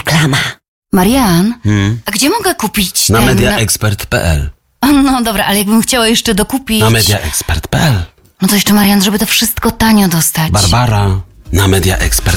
reklama. Marian, a gdzie mogę kupić Na mediaexpert.pl. No dobra, ale jakbym chciała jeszcze dokupić... Na mediaexpert.pl. No to jeszcze, Marian, żeby to wszystko tanio dostać. Barbara, na mediaexpert.pl.